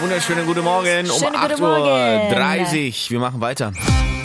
wunderschönen guten Morgen um Schönen guten 8:30 Uhr. Wir machen weiter.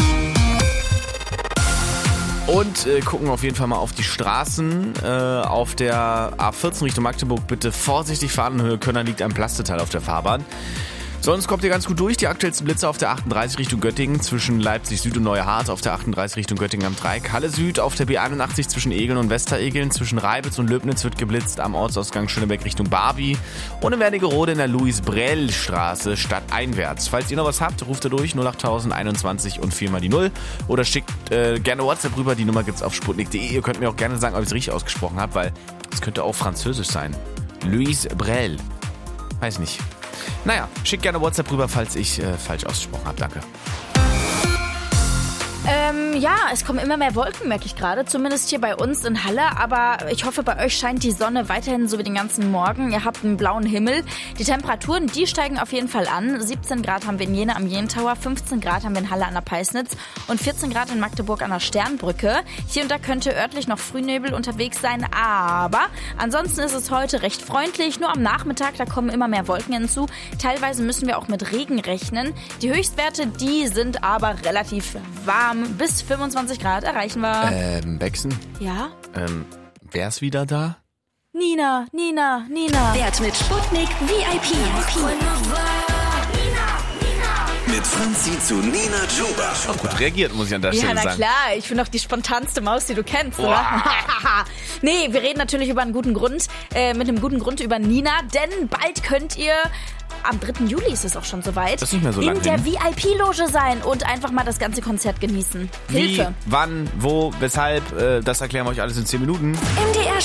Und gucken auf jeden Fall mal auf die Straßen. Auf der A14 Richtung Magdeburg bitte vorsichtig fahren. Höhe Könner liegt ein Plasteteil auf der Fahrbahn. Sonst kommt ihr ganz gut durch. Die aktuellsten Blitze auf der 38 Richtung Göttingen zwischen Leipzig Süd und Neuhardt, auf der 38 Richtung Göttingen am Dreieck. Halle Süd auf der B81 zwischen Egeln und Westeregeln, zwischen Reibitz und Löbnitz wird geblitzt, am Ortsausgang Schönebeck Richtung Barbie und in Wernigerode in der Louis-Brell-Straße stadteinwärts. Falls ihr noch was habt, ruft ihr durch 08000 21 und 4 mal die 0 oder schickt gerne WhatsApp rüber, die Nummer gibt's auf sputnik.de. Ihr könnt mir auch gerne sagen, ob ich es richtig ausgesprochen habe, weil es könnte auch französisch sein. Louis-Brell. Weiß nicht. Naja, schickt gerne WhatsApp rüber, falls ich falsch ausgesprochen habe. Danke. Ja, es kommen immer mehr Wolken, merke ich gerade. Zumindest hier bei uns in Halle. Aber ich hoffe, bei euch scheint die Sonne weiterhin so wie den ganzen Morgen. Ihr habt einen blauen Himmel. Die Temperaturen, die steigen auf jeden Fall an. 17 Grad haben wir in Jena am Jentower, 15 Grad haben wir in Halle an der Peisnitz und 14 Grad in Magdeburg an der Sternbrücke. Hier und da könnte örtlich noch Frühnebel unterwegs sein. Aber ansonsten ist es heute recht freundlich. Nur am Nachmittag, da kommen immer mehr Wolken hinzu. Teilweise müssen wir auch mit Regen rechnen. Die Höchstwerte, die sind aber relativ warm. Bis 25 Grad erreichen wir. Bexen? Ja? Wer ist wieder da? Nina. Wert mit Sputnik VIP. Mit Franzi zu Nina Chuba. Gut reagiert, muss ich an der Ja, Stelle na sagen. klar. Ich bin doch die spontanste Maus, die du kennst, oder? Nee, wir reden natürlich über einen guten Grund, mit einem guten Grund über Nina, denn bald könnt ihr... Am 3. Juli ist es auch schon soweit. Das ist nicht mehr so lange in der hin. VIP-Loge sein und einfach mal das ganze Konzert genießen. Wie, Hilfe. wann, wo, weshalb, das erklären wir euch alles in 10 Minuten. MDR